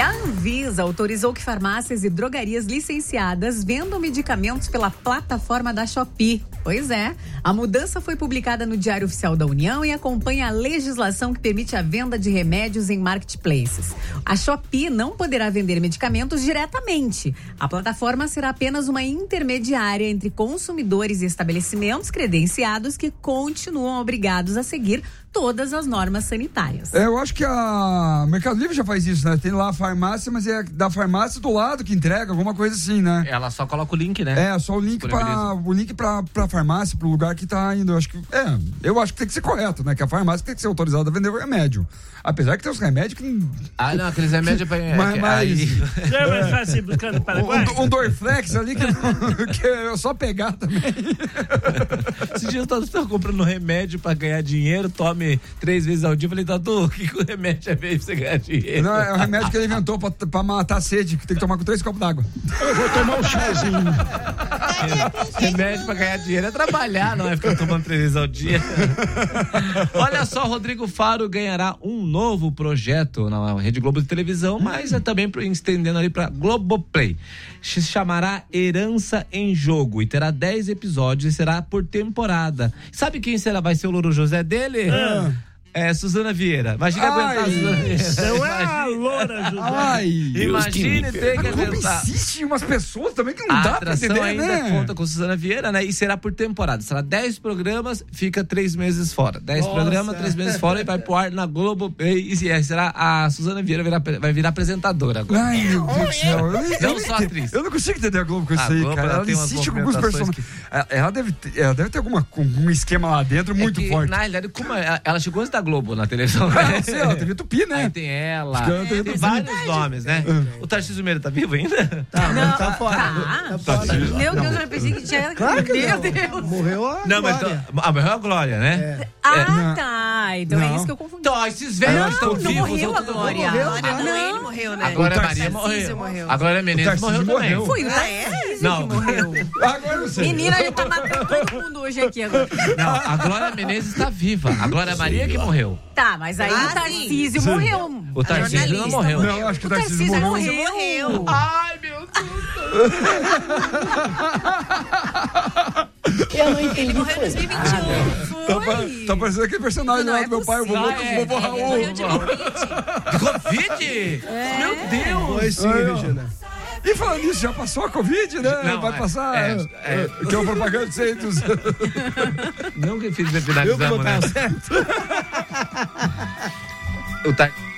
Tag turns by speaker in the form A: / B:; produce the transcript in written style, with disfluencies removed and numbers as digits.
A: E a Anvisa autorizou que farmácias e drogarias licenciadas vendam medicamentos pela plataforma da Shopee. Pois é, a mudança foi publicada no Diário Oficial da União e acompanha a legislação que permite a venda de remédios em marketplaces. A Shopee não poderá vender medicamentos diretamente. A plataforma será apenas uma intermediária entre consumidores e estabelecimentos credenciados que continuam obrigados a seguir todas as normas sanitárias.
B: Eu acho que a Mercado Livre já faz isso, né? Tem lá a farmácia, mas é da farmácia do lado que entrega, alguma coisa assim, né?
C: Ela só coloca o link, né?
B: É, só o link pra farmácia, pro lugar que tá indo. Eu acho que tem que ser correto, né? Que a farmácia tem que ser autorizada a vender o remédio. Apesar que tem os remédios que...
C: Ah, não, aqueles remédios pra...
D: Já é mais fácil buscar no Paraguai?
B: Um Dorflex ali que é só pegar também.
C: Esses dias eu tava comprando remédio pra ganhar dinheiro, tome 3 vezes ao dia. Eu falei, Tatu, o que o remédio é feito pra você ganhar dinheiro?
B: Não, é o remédio que ele inventou pra matar a sede, que tem que tomar com 3 copos d'água.
D: Eu vou tomar um chazinho.
C: Remédio pra ganhar dinheiro é trabalhar, não é ficar tomando 3 vezes ao dia. Olha só, Rodrigo Faro ganhará um novo projeto na Rede Globo de televisão, mas é também estendendo ali pra Globoplay. Se chamará Herança em Jogo e terá 10 episódios e será por temporada. Sabe quem vai ser o Louro José dele? É Suzana Vieira. Imagina aguentar a Suzana Vieira.
D: Não é a Loura José.
C: Imagine ter que
B: aguentar. Existe umas pessoas também que não dá pra entender,
C: ainda
B: né?
C: conta com Suzana Vieira, né? E será por temporada. Será 10 programas, fica 3 meses fora. 10 programas, 3 meses fora e vai pro ar na Globo. E será a Suzana Vieira vai virar apresentadora agora.
B: Ai, meu Deus do céu.
C: Não só atriz.
B: Eu não consigo entender a Globo com isso aí, cara. Ela insiste com alguns personagens. Ela deve ter algum esquema lá dentro muito forte.
C: Na realidade, como ela chegou antes da Globo na televisão,
B: né? Ela teve Tupi, né?
C: Aí tem ela, tem vários nomes, né? O Tarcísio Meira tá vivo ainda?
D: Não, tá fora.
A: Tá fora. Meu Deus, eu pensei que tinha...
D: Claro que
A: Meu
D: não.
A: Deus.
D: Morreu a
C: Não, mas morreu a Glória, né?
A: Tá. Então é isso que eu confundi.
C: Então, esses velhos estão vivos.
A: Não morreu a Glória.
E: Ele morreu, né?
C: A Glória Maria morreu. A Glória Menezes morreu também.
A: Foi o Tarcísio que
C: Não.
A: morreu.
B: Agora eu não sei.
A: Menina, ele tá matando todo mundo hoje aqui agora.
C: Não, a Glória Menezes tá viva. A Glória Maria que morreu.
A: Tá, mas aí o Tarcísio morreu.
C: O Tarcísio não morreu.
B: Não, acho que
A: O Tarcísio morreu.
C: Ai, meu Deus.
E: Eu não entendi. Ele morreu em 2021.
B: Tá parecendo aquele personagem lá do meu pai, o vovô Raul.
E: Morreu de
C: Covid? Meu Deus.
D: Foi sim, Regina.
B: E falando nisso, já passou a Covid, né?
C: Não,
B: vai passar. Que é uma propaganda de centros.
C: Não que fiz
D: Eu que
C: finalizamos, né?
D: botar certo.
C: O